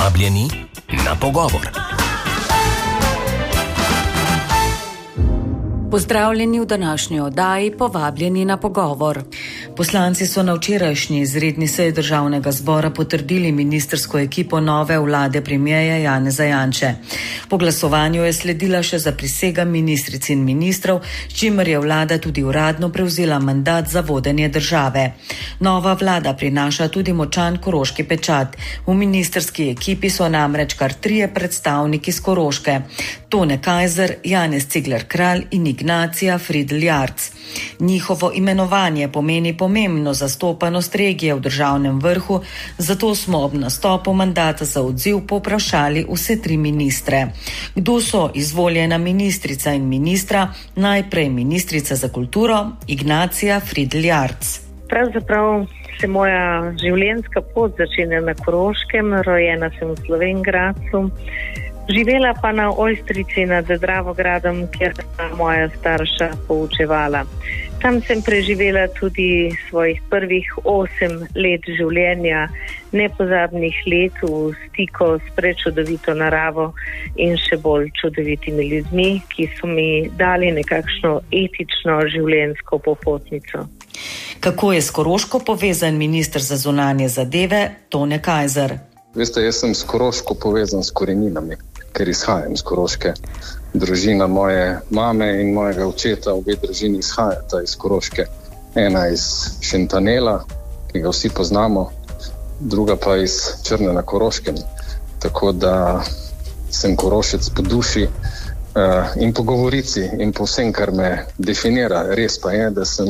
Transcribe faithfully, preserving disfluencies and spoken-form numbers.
Vabljeni na pogovor. Pozdravljeni v današnji oddaji Povabljeni na pogovor. Poslanci so na včerajšnji izredni seji Državnega zbora potrdili ministrsko ekipo nove vlade premierja Janeza Janše. Po glasovanju je sledila še zaprisega ministric in ministrov, s čimer je vlada tudi uradno prevzela mandat za vodenje države. Nova vlada prinaša tudi močan koroški pečat. V ministrski ekipi so namreč kar trije predstavniki z Koroške: Tone Kajzer, Janez Cigler Kralj in Ignacija Fridl Jarc. Njihovo imenovanje pomeni pomembno zastopanost regije v državnem vrhu, zato smo ob nastopu mandata za odziv povprašali vse tri ministre. Kdo so izvoljena ministrica in ministra? Najprej ministrica za kulturo Ignacija Fridl Jarc. Pravzaprav se moja življenjska pot začne na Koroškem, rojena sem v Slovenj Gradcu. Živela pa na Ojstrici nad Dravogradom, kjer sta moja starša poučevala. Tam sem preživela tudi svojih prvih osem let življenja, nepozabnih let v stiku s prečudovito naravo in še bolj čudovitimi ljudmi, ki so mi dali nekakšno etično življenjsko popotnico. Kako je s Koroško povezan minister za zunanje zadeve Tone Kajzer? Veste, jaz sem s Koroško povezan s koreninami, ker izhajam z Koroške. Družina moje mame in mojega očeta, obe družini izhajata iz Koroške. Ena iz Šentanela, ki ga vsi poznamo, druga pa iz Črne na Koroškem. Tako da sem Korošec po duši uh, in po govorici in po vsem, kar me definira. Res pa je, da sem